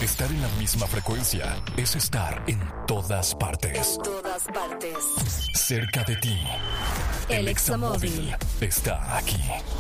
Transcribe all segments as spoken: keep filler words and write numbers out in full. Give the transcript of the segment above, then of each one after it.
Estar en la misma frecuencia es estar en todas partes. En todas partes. Cerca de ti. El Examóvil está aquí.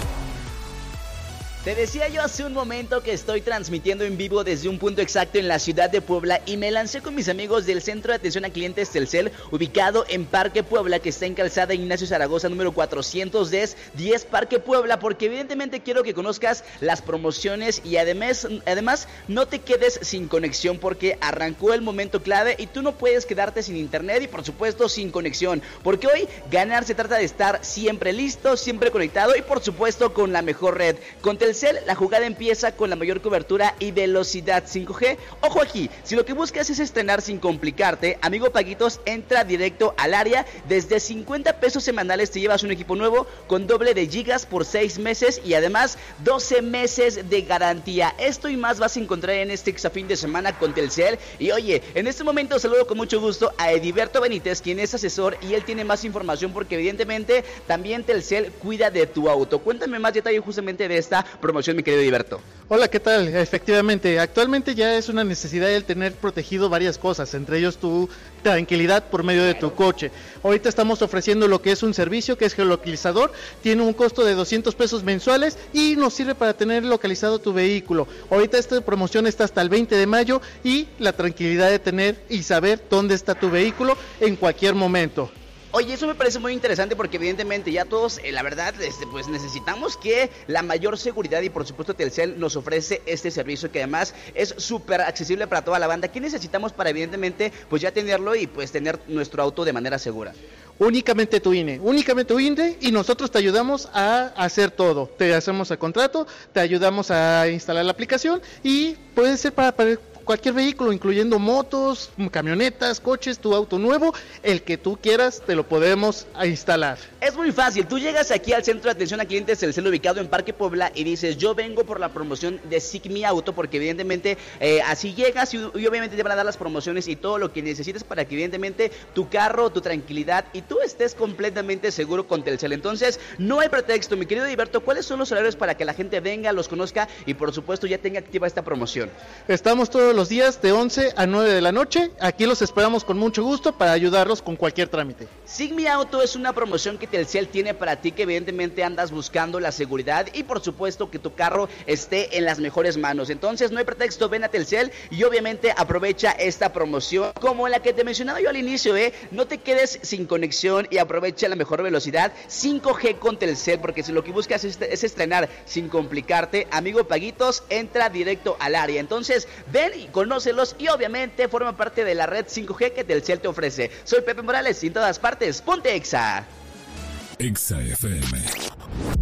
Te decía yo hace un momento que estoy transmitiendo en vivo desde un punto exacto en la ciudad de Puebla y me lancé con mis amigos del Centro de Atención a Clientes Telcel, ubicado en Parque Puebla, que está en Calzada Ignacio Zaragoza número cuatrocientos diez, Parque Puebla, porque evidentemente quiero que conozcas las promociones y además, además no te quedes sin conexión, porque arrancó el momento clave y tú no puedes quedarte sin internet y por supuesto sin conexión, porque hoy ganar se trata de estar siempre listo, siempre conectado y por supuesto con la mejor red. Con Telcel la jugada empieza con la mayor cobertura y velocidad cinco G. Ojo aquí, si lo que buscas es estrenar sin complicarte, amigo Paguitos, entra directo al área. Desde cincuenta pesos semanales te llevas un equipo nuevo con doble de gigas por seis meses y además doce meses de garantía. Esto y más vas a encontrar en este fin de semana con Telcel. Y oye, en este momento saludo con mucho gusto a Ediberto Benítez, quien es asesor y él tiene más información porque evidentemente también Telcel cuida de tu auto. Cuéntame más detalle justamente de esta promoción, mi querido Ediberto. Hola, ¿qué tal? Efectivamente, actualmente ya es una necesidad el tener protegido varias cosas, entre ellos tu tranquilidad por medio de tu coche. Ahorita estamos ofreciendo lo que es un servicio que es geolocalizador, tiene un costo de doscientos pesos mensuales y nos sirve para tener localizado tu vehículo. Ahorita esta promoción está hasta el veinte de mayo y la tranquilidad de tener y saber dónde está tu vehículo en cualquier momento. Oye, eso me parece muy interesante porque evidentemente ya todos, eh, la verdad, este, pues necesitamos que la mayor seguridad y por supuesto Telcel nos ofrece este servicio que además es súper accesible para toda la banda. ¿Qué necesitamos para evidentemente pues ya tenerlo y pues tener nuestro auto de manera segura? Únicamente tu I N E, únicamente tu I N E y nosotros te ayudamos a hacer todo. Te hacemos el contrato, te ayudamos a instalar la aplicación y puede ser para... para cualquier vehículo, incluyendo motos, camionetas, coches, tu auto nuevo, el que tú quieras, te lo podemos instalar. Es muy fácil, tú llegas aquí al Centro de Atención a Clientes Telcel ubicado en Parque Puebla y dices, yo vengo por la promoción de Sig Mi Auto, porque evidentemente eh, así llegas y, y obviamente te van a dar las promociones y todo lo que necesites para que evidentemente tu carro, tu tranquilidad y tú estés completamente seguro con Telcel. Entonces, no hay pretexto, mi querido Ediberto, ¿cuáles son los horarios para que la gente venga, los conozca y por supuesto ya tenga activa esta promoción? Estamos todos los días de once a nueve de la noche, aquí los esperamos con mucho gusto para ayudarlos con cualquier trámite. Sig Mi Auto es una promoción que Telcel tiene para ti, que evidentemente andas buscando la seguridad y por supuesto que tu carro esté en las mejores manos. Entonces no hay pretexto, ven a Telcel y obviamente aprovecha esta promoción como la que te mencionaba yo al inicio, ¿eh? No te quedes sin conexión y aprovecha la mejor velocidad cinco G con Telcel, porque si lo que buscas es, es estrenar sin complicarte, amigo Paguitos, entra directo al área. Entonces ven y conócelos y obviamente forma parte de la red cinco G que Telcel te ofrece. Soy Pepe Morales y en todas partes, ponte Exa. Exa F M.